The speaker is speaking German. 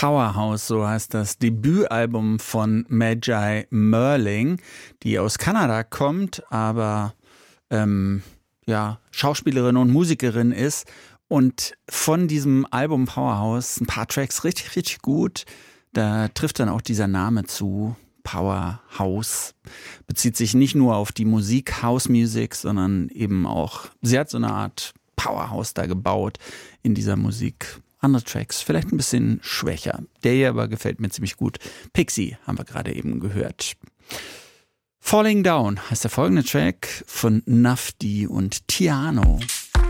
Powerhouse, so heißt das Debütalbum von Magi Merling, die aus Kanada kommt, aber Schauspielerin und Musikerin ist. Und von diesem Album Powerhouse ein paar Tracks richtig, richtig gut. Da trifft dann auch dieser Name zu. Powerhouse bezieht sich nicht nur auf die Musik House Music, sondern eben auch, sie hat so eine Art Powerhouse da gebaut in dieser Musik. Andere Tracks vielleicht ein bisschen schwächer. Der hier aber gefällt mir ziemlich gut. Pixie haben wir gerade eben gehört. Falling Down heißt der folgende Track von Nafdi und Tiano.